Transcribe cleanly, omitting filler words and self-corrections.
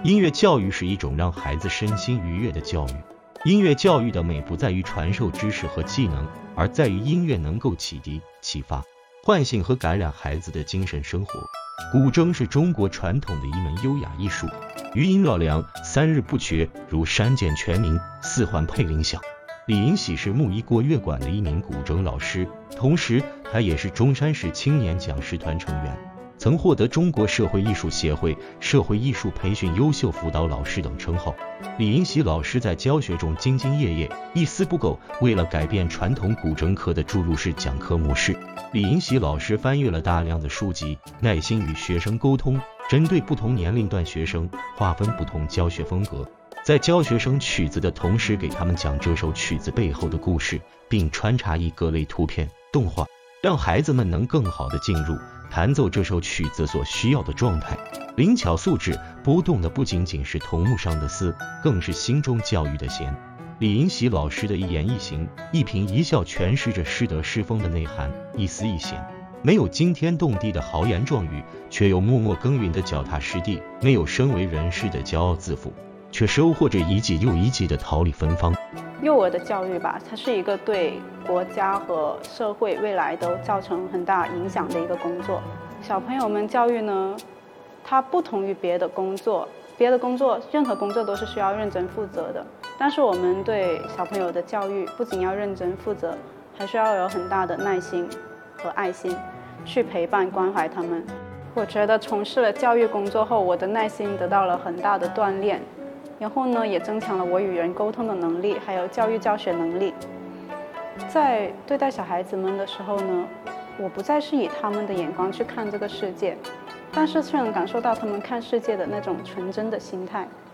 音乐教育是一种让孩子身心愉悦的教育。音乐教育的美不在于传授知识和技能，而在于音乐能够启迪、启发、唤醒和感染孩子的精神生活。古筝是中国传统的一门优雅艺术，余音绕梁，三日不绝，如山涧泉鸣，四环配铃响。李银喜是木一国乐馆的一名古筝老师，同时他也是中山市青年讲师团成员，曾获得中国社会艺术协会社会艺术培训优秀辅导老师等称号。李银喜老师在教学中兢兢业业，一丝不苟。为了改变传统古筝课的注入式讲课模式，李银喜老师翻阅了大量的书籍，耐心与学生沟通，针对不同年龄段学生划分不同教学风格，在教学生曲子的同时，给他们讲这首曲子背后的故事，并穿插各类图片、动画，让孩子们能更好地进入弹奏这首曲子所需要的状态。灵巧素质拨动的不仅仅是桐木上的丝，更是心中教育的弦。李银喜老师的一言一行、一颦一笑诠释着师德师风的内涵，一丝一弦，没有惊天动地的豪言壮语，却有默默耕耘的脚踏实地；没有身为人师的骄傲自负，却收获着一季又一季的桃李芬芳。 幼儿的教育吧，它是一个对国家和社会未来都造成很大影响的一个工作。小朋友们教育呢，它不同于别的工作，任何工作都是需要认真负责的。但是我们对小朋友的教育不仅要认真负责，还需要有很大的耐心和爱心去陪伴关怀他们。我觉得从事了教育工作后，我的耐心得到了很大的锻炼，然后呢，也增强了我与人沟通的能力，还有教育教学能力。在对待小孩子们的时候呢，我不再是以他们的眼光去看这个世界，但是却能感受到他们看世界的那种纯真的心态。